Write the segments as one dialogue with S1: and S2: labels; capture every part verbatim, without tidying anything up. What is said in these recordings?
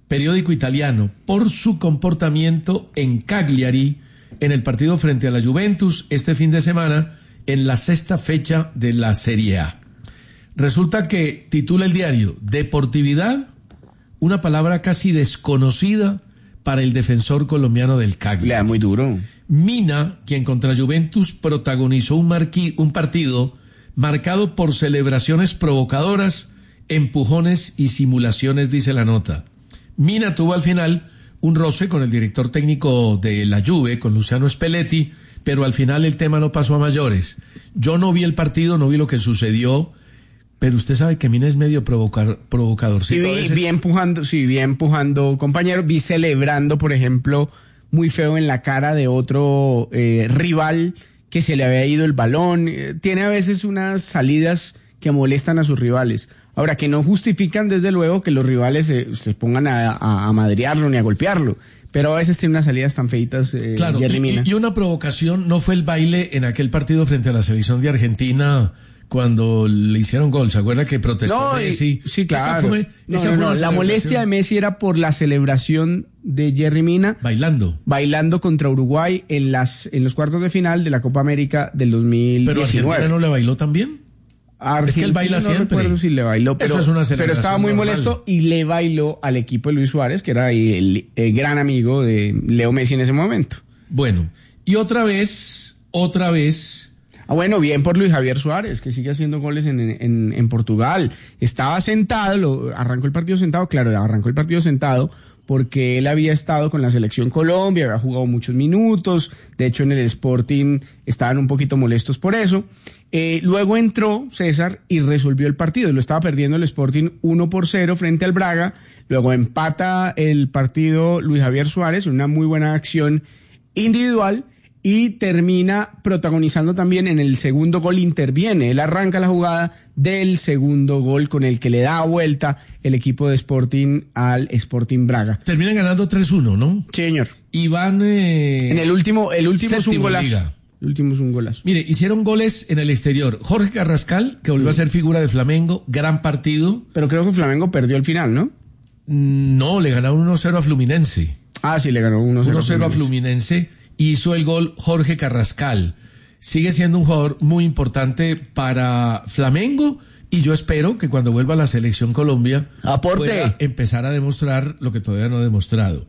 S1: periódico italiano, por su comportamiento en Cagliari en el partido frente a la Juventus este fin de semana en la sexta fecha de la Serie A. Resulta que titula el diario Deportividad, una palabra casi desconocida para el defensor colombiano del Cagliari.
S2: Le da muy duro.
S1: Mina, quien contra Juventus protagonizó un, marqui, un partido marcado por celebraciones provocadoras, empujones y simulaciones, dice la nota. Mina tuvo al final un roce con el director técnico de la Juve, con Luciano Spalletti, pero al final el tema no pasó a mayores. Yo no vi el partido, no vi lo que sucedió, pero usted sabe que Mina es medio provocar, provocador.
S2: Sí, vi, vi empujando, sí, vi empujando compañeros, vi celebrando, por ejemplo, muy feo en la cara de otro eh, rival que se le había ido el balón. Eh, tiene a veces unas salidas que molestan a sus rivales. Ahora, que no justifican desde luego que los rivales se, se pongan a, a, a madrearlo ni a golpearlo, pero a veces tiene unas salidas tan feitas, eh,
S1: claro,
S2: Jerry Mina.
S1: Y, y una provocación no fue el baile en aquel partido frente a la selección de Argentina cuando le hicieron gol. ¿Se acuerda que protestó
S2: no,
S1: Messi?
S2: Sí, claro.
S1: Esa fue,
S2: no,
S1: esa
S2: no,
S1: fue
S2: no, la molestia de Messi era por la celebración de Jerry Mina.
S1: Bailando.
S2: Bailando contra Uruguay en las en los cuartos de final de la Copa América del dos mil diecinueve.
S1: ¿Pero Argentina no le bailó también?
S2: Argentina,
S1: es que él baila
S2: no
S1: siempre.
S2: No recuerdo si le bailó, pero,
S1: Eso es una celebración
S2: pero estaba muy
S1: normal.
S2: molesto y le bailó al equipo de Luis Suárez, que era el, el, el gran amigo de Leo Messi en ese momento.
S1: Bueno, y otra vez, otra vez...
S2: Ah, bueno, bien por Luis Javier Suárez, que sigue haciendo goles en, en, en Portugal. Estaba sentado, lo, arrancó el partido sentado, claro, arrancó el partido sentado porque él había estado con la selección Colombia, había jugado muchos minutos, de hecho en el Sporting estaban un poquito molestos por eso. Eh, luego entró César y resolvió el partido, lo estaba perdiendo el Sporting uno por cero frente al Braga, luego empata el partido Luis Javier Suárez, una muy buena acción individual, y termina protagonizando también en el segundo gol, interviene, él arranca la jugada del segundo gol con el que le da vuelta el equipo de Sporting al Sporting Braga.
S1: Terminan ganando tres uno, ¿no?
S2: Sí, señor.
S1: Y van... Eh,
S2: en el último, el último es un golazo.
S1: Liga.
S2: El último es un golazo.
S1: Mire, hicieron goles en el exterior. Jorge Carrascal, que volvió mm. a ser figura de Flamengo, gran partido.
S2: Pero creo que Flamengo perdió el final, ¿no?
S1: No, le ganaron uno cero a Fluminense.
S2: Ah, sí, le ganó uno cero
S1: uno cero a Fluminense. Hizo el gol Jorge Carrascal. Sigue siendo un jugador muy importante para Flamengo y yo espero que cuando vuelva a la selección Colombia
S2: Aporte.
S1: pueda empezar a demostrar lo que todavía no ha demostrado.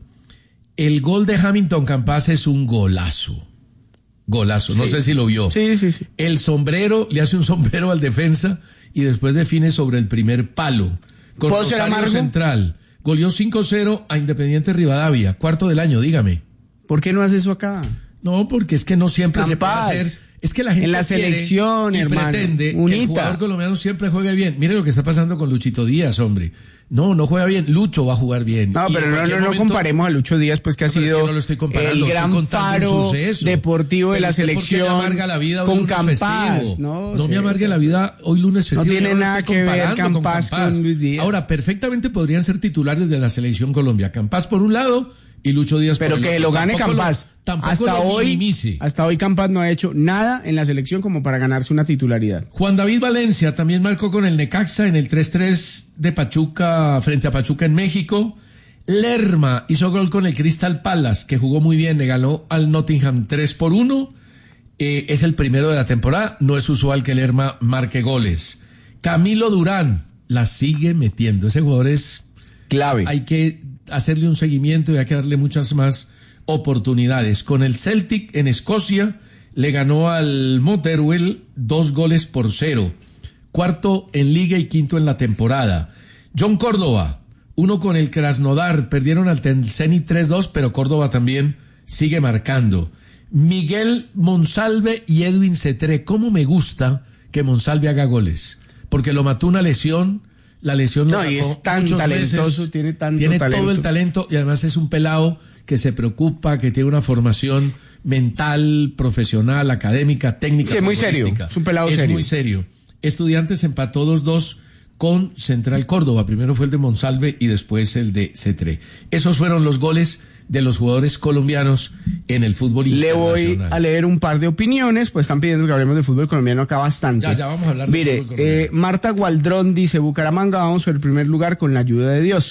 S1: El gol de Hamilton Campas es un golazo. Golazo, no
S2: sí.
S1: sé si lo vio.
S2: Sí, sí, sí.
S1: El sombrero, le hace un sombrero al defensa y después define sobre el primer palo. Con Rosario Central. Goleó cinco cero a Independiente Rivadavia, cuarto del año, dígame.
S2: ¿Por qué no hace eso acá?
S1: No, porque es que no siempre
S2: Campas.
S1: se puede hacer. Es que la gente
S2: en la
S1: quiere
S2: selección,
S1: y
S2: hermano,
S1: pretende
S2: unita.
S1: que el jugador colombiano siempre juegue bien. Mire lo que está pasando con Luchito Díaz, hombre. No, no juega bien. Lucho va a jugar bien.
S2: No,
S1: y
S2: pero no, no,
S1: momento,
S2: no comparemos a Lucho Díaz, pues que
S1: no,
S2: ha sido
S1: es que no lo estoy
S2: el gran faro deportivo de la selección.
S1: Me amarga la vida hoy
S2: con
S1: lunes
S2: Campas.
S1: Festivo.
S2: No,
S1: no
S2: sí,
S1: me amargue
S2: sí.
S1: la vida hoy lunes festivo.
S2: No tiene
S1: no
S2: nada que ver Campas con, con Luis Díaz.
S1: Ahora, perfectamente podrían ser titulares de la selección Colombia. Campas por un lado y Lucho Díaz
S2: pero
S1: por el
S2: que
S1: otro.
S2: lo gane
S1: tampoco
S2: Campas.
S1: Lo, tampoco
S2: hasta
S1: lo
S2: hoy,
S1: minimice.
S2: hasta hoy Campas no ha hecho nada en la selección como para ganarse una titularidad.
S1: Juan David Valencia también marcó con el Necaxa en el tres tres de Pachuca frente a Pachuca en México. Lerma hizo gol con el Crystal Palace, que jugó muy bien, le ganó al Nottingham tres por uno. Eh, es el primero de la temporada, no es usual que Lerma marque goles. Camilo Durán la sigue metiendo, ese jugador es
S2: clave.
S1: Hay que hacerle un seguimiento y hay que darle muchas más oportunidades. Con el Celtic en Escocia le ganó al Motherwell dos goles por cero. Cuarto en liga y quinto en la temporada. John Córdoba, uno con el Krasnodar, perdieron al Zenit tres dos, pero Córdoba también sigue marcando. Miguel Monsalve y Edwin Cetré, cómo me gusta que Monsalve haga goles, porque lo mató una lesión. La lesión lo
S2: no,
S1: sacó
S2: y es tan talentoso,
S1: meses,
S2: tiene tanto
S1: tiene
S2: talento.
S1: todo el talento y además es un pelado que se preocupa, que tiene una formación mental, profesional, académica, técnica.
S2: Sí, es muy serio, es un pelado
S1: es
S2: serio.
S1: Es muy serio. Estudiantes empató dos dos con Central Córdoba. Primero fue el de Monsalve y después el de Cetré. Esos fueron los goles de los jugadores colombianos en el fútbol internacional.
S2: Le voy a leer un par de opiniones, pues están pidiendo que hablemos de fútbol colombiano acá bastante.
S1: Ya, ya vamos a hablar de
S2: Mire,
S1: fútbol colombiano.
S2: eh, Marta Gualdrón dice, Bucaramanga vamos por el primer lugar con la ayuda de Dios.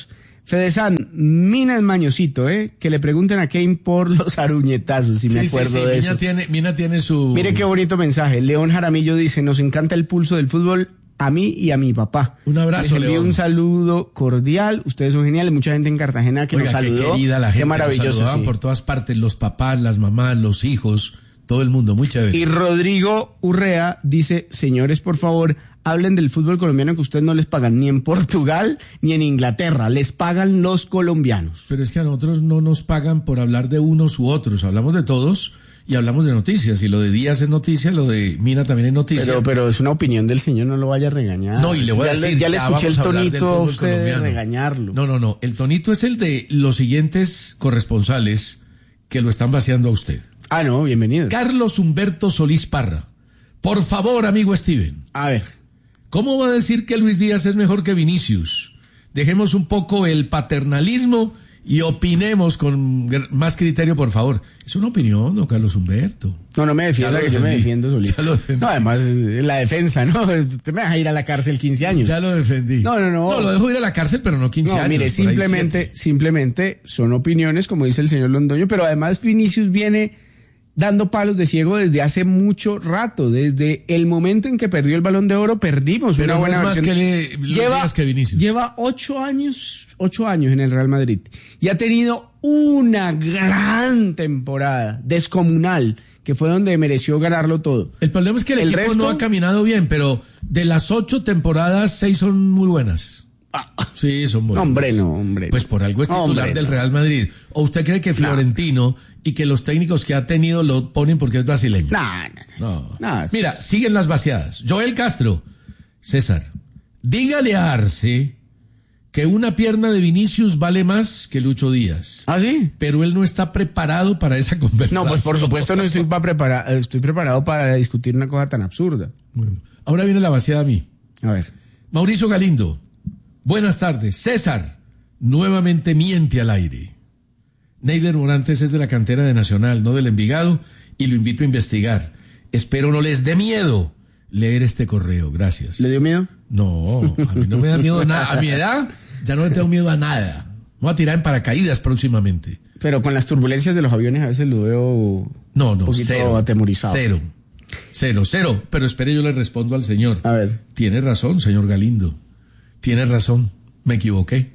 S2: Fedesan, Mina es mañosito, ¿eh? Que le pregunten a Kane por los aruñetazos, si me
S1: Sí,
S2: acuerdo
S1: sí, sí,
S2: de
S1: Mina
S2: eso.
S1: Tiene, Mina tiene su...
S2: Mire qué bonito mensaje. León Jaramillo dice, nos encanta el pulso del fútbol a mí y a mi papá.
S1: Un abrazo,
S2: Les envío
S1: León.
S2: un saludo cordial. Ustedes son geniales. Mucha gente en Cartagena que
S1: Oiga,
S2: nos saludó.
S1: qué querida la gente.
S2: Qué maravilloso.
S1: Nos saludaban
S2: Sí.
S1: por todas partes, los papás, las mamás, los hijos, todo el mundo, muy chévere.
S2: Y Rodrigo Urrea dice, señores, por favor, hablen del fútbol colombiano que ustedes no les pagan ni en Portugal ni en Inglaterra. Les pagan los colombianos.
S1: Pero es que a nosotros no nos pagan por hablar de unos u otros, hablamos de todos y hablamos de noticias. Y lo de Díaz es noticia, lo de Mina también es noticia.
S2: Pero, pero es una opinión del señor, no lo vaya a regañar.
S1: No, y le voy a
S2: ya
S1: decir,
S2: le, ya le
S1: ya
S2: escuché el
S1: vamos a hablar del
S2: tonito a
S1: fútbol
S2: usted de
S1: colombiano.
S2: regañarlo.
S1: No, no, no, el tonito es el de los siguientes corresponsales que lo están vaciando a usted.
S2: Ah, no, bienvenido.
S1: Carlos Humberto Solís Parra. Por favor, amigo Steven.
S2: A ver.
S1: ¿Cómo va a decir que Luis Díaz es mejor que Vinicius? Dejemos un poco el paternalismo y opinemos con más criterio, por favor. Es una opinión, don Carlos Humberto.
S2: No, no me defiendo,
S1: Ya lo
S2: que yo me
S1: defendí.
S2: defiendo solito.
S1: Ya lo defendí.
S2: No, además, eh, la defensa, ¿no? Usted me deja ir a la cárcel quince años.
S1: Ya lo defendí.
S2: No, no, no.
S1: No, lo dejo ir a la cárcel, pero no quince
S2: No,
S1: años.
S2: mire,
S1: por ahí
S2: simplemente,
S1: siete.
S2: simplemente son opiniones, como dice el señor Londoño, pero además Vinicius viene dando palos de ciego desde hace mucho rato. Desde el momento en que perdió el Balón de Oro, perdimos
S1: Pero
S2: una
S1: no
S2: buena
S1: es más
S2: versión.
S1: que le- Luis
S2: lleva,
S1: Díaz que Vinicius.
S2: lleva ocho años, ocho años en el Real Madrid y ha tenido una gran temporada descomunal, que fue donde mereció ganarlo todo.
S1: El problema es que el,
S2: El
S1: equipo
S2: resto-
S1: no ha caminado bien, pero de las ocho temporadas, seis son muy buenas. Sí, son muy
S2: No, hombre,
S1: buenas.
S2: no, hombre.
S1: Pues por algo es
S2: No,
S1: titular
S2: hombre,
S1: del
S2: no.
S1: Real Madrid. ¿O usted cree que Florentino y que los técnicos que ha tenido lo ponen porque es brasileño?
S2: Nah, nah,
S1: No.
S2: nah, sí.
S1: Mira, siguen las vaciadas. Joel Castro. César, dígale a Arce que una pierna de Vinicius vale más que Lucho Díaz.
S2: ¿Ah, sí?
S1: Pero él no está preparado para esa conversación.
S2: No, pues por supuesto no estoy, pa prepara estoy preparado para discutir una cosa tan absurda.
S1: Bueno, ahora viene la vaciada a mí.
S2: A ver.
S1: Mauricio Galindo, buenas tardes. César, nuevamente miente al aire. Neider Morantes es de la cantera de Nacional, no del Envigado, y lo invito a investigar. Espero no les dé miedo leer este correo. Gracias.
S2: ¿Le dio miedo?
S1: No, a mí no me da miedo nada. A mi edad ya no le tengo miedo a nada. Me voy a tirar en paracaídas próximamente.
S2: Pero con las turbulencias de los aviones a veces lo veo
S1: No, no,
S2: un poquito
S1: cero.
S2: atemorizado.
S1: Cero. Cero, cero. Pero espere, yo le respondo al señor.
S2: A ver.
S1: Tiene razón, señor Galindo. Tiene razón. Me equivoqué.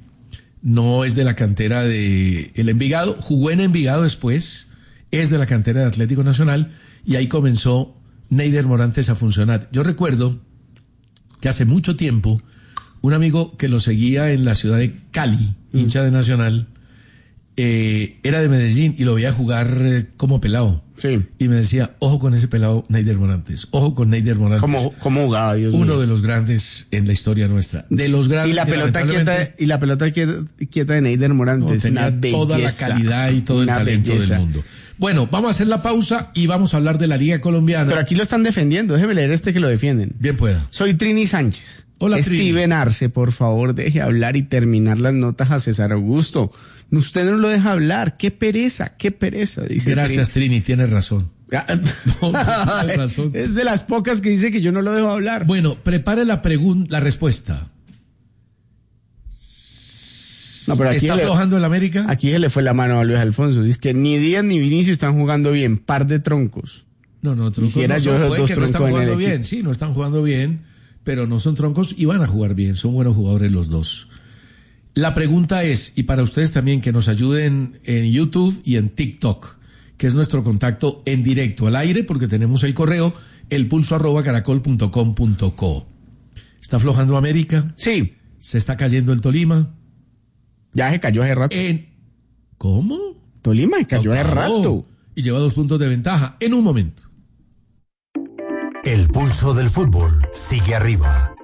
S1: No es de la cantera de el Envigado. Jugó en Envigado después. Es de la cantera de Atlético Nacional. Y ahí comenzó Neider Morantes a funcionar. Yo recuerdo que hace mucho tiempo un amigo que lo seguía en la ciudad de Cali, mm. hincha de Nacional, eh, era de Medellín y lo veía jugar eh, como pelado.
S2: Sí.
S1: Y me decía, ojo con ese pelado Neider Morantes, ojo con Neider Morantes.
S2: ¿Cómo, cómo jugaba, Dios
S1: Uno
S2: mío?
S1: de los grandes en la historia nuestra. De los grandes.
S2: Y la
S1: que
S2: pelota quieta,
S1: lamentablemente
S2: y la pelota quieta, quieta de Neider Morantes.
S1: no,
S2: una
S1: tenía
S2: belleza,
S1: toda la calidad y todo el
S2: una
S1: talento
S2: belleza.
S1: del mundo. Bueno, vamos a hacer la pausa y vamos a hablar de la Liga Colombiana.
S2: Pero aquí lo están defendiendo. Déjeme leer este que lo defienden.
S1: Bien pueda.
S2: Soy Trini Sánchez.
S1: Hola, Trini.
S2: Steven Arce, por favor, deje hablar y terminar las notas a César Augusto. Usted no lo deja hablar. Qué pereza, qué pereza, dice
S1: Gracias, Trini, tienes razón. No, tienes razón.
S2: Es de las pocas que dice que yo no lo dejo hablar.
S1: Bueno, prepare la pregunta, la respuesta.
S2: No, pero aquí
S1: ¿Está
S2: le-
S1: aflojando el América?
S2: Aquí se le fue la mano a Luis Alfonso. Dice que ni Díaz ni Vinicius están jugando bien. Par de troncos.
S1: No, no, troncos
S2: Quisiera
S1: no
S2: yo
S1: son,
S2: esos
S1: puede
S2: dos
S1: que no están
S2: troncos en el
S1: jugando bien,
S2: equipo.
S1: sí, no están jugando bien, pero no son troncos y van a jugar bien, son buenos jugadores los dos. La pregunta es, y para ustedes también, que nos ayuden en YouTube y en TikTok, que es nuestro contacto en directo al aire, porque tenemos el correo, elpulso arroba caracol punto com punto co. ¿Está aflojando América?
S2: Sí,
S1: ¿Se está cayendo el Tolima?
S2: ya se cayó hace rato.
S1: En... ¿Cómo?
S2: Tolima se cayó hace
S1: Octavo.
S2: rato.
S1: Y lleva dos puntos de ventaja en un momento.
S3: El pulso del fútbol sigue arriba.